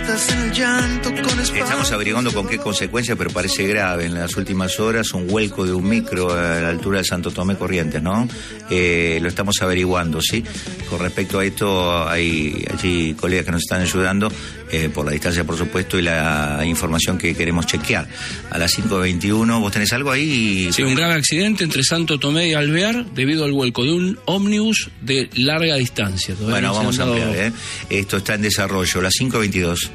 despiertas en el llanto con Estamos averiguando con qué consecuencias, pero parece grave. En las últimas horas, un vuelco de un micro a la altura de Santo Tomé Corrientes, ¿no? Lo estamos averiguando, ¿sí? Con respecto a esto, hay allí colegas que nos están ayudando, por la distancia, por supuesto, y la información que queremos chequear. A las 5:21, ¿vos tenés algo ahí? Sí, un grave accidente entre Santo Tomé y Alvear debido al vuelco de un ómnibus de larga distancia. Todavía Bueno, no vamos a ampliar, dado... Esto está en desarrollo. Las 5:22.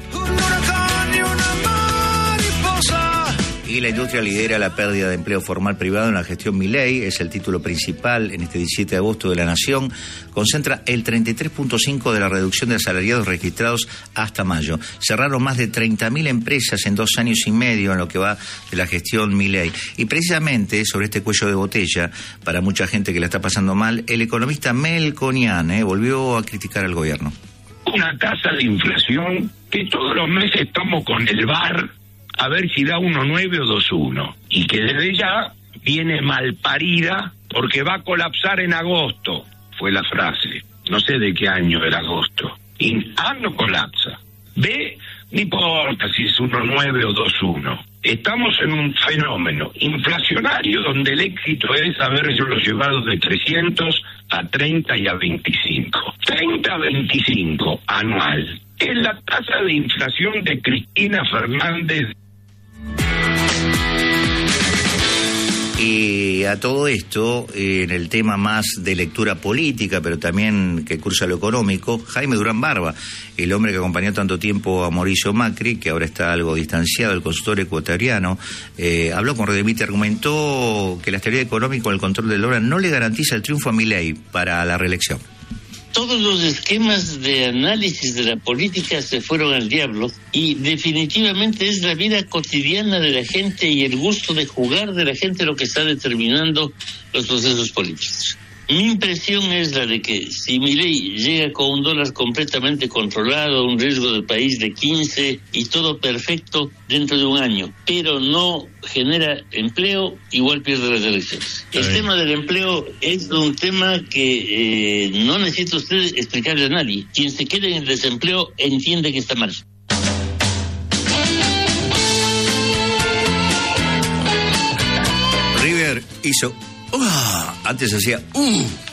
Y la industria lidera la pérdida de empleo formal privado en la gestión Milei, es el título principal en este 17 de agosto de La Nación. Concentra el 33.5% de la reducción de asalariados registrados hasta mayo. Cerraron más de 30.000 empresas en 2 años y medio en lo que va de la gestión Milei. Y precisamente sobre este cuello de botella, para mucha gente que la está pasando mal, el economista Melconian volvió a criticar al gobierno. Una tasa de inflación que todos los meses estamos con el VAR a ver si da 1.9 o 2.1, y que desde ya viene malparida porque va a colapsar en agosto, fue la frase. No sé de qué año era agosto. Y no colapsa. B, no importa si es 1.9 o 2.1. Estamos en un fenómeno inflacionario donde el éxito es haberlo llevado de 300 a 30 y a 25. 30 a 25 anual. Es la tasa de inflación de Cristina Fernández. Y a todo esto, en el tema más de lectura política, pero también que cursa lo económico, Jaime Durán Barba, el hombre que acompañó tanto tiempo a Mauricio Macri, que ahora está algo distanciado, el consultor ecuatoriano, habló con Redemite, argumentó que la estabilidad económica o el control del dólar no le garantiza el triunfo a Milei para la reelección. Todos los esquemas de análisis de la política se fueron al diablo y definitivamente es la vida cotidiana de la gente y el gusto de jugar de la gente lo que está determinando los procesos políticos. Mi impresión es la de que si Milei llega con un dólar completamente controlado, un riesgo del país de 15 y todo perfecto dentro de un año, pero no genera empleo, igual pierde las elecciones. El tema del empleo es un tema que no necesita usted explicarle a nadie. Quien se quede en el desempleo entiende que está mal. River hizo... antes hacía...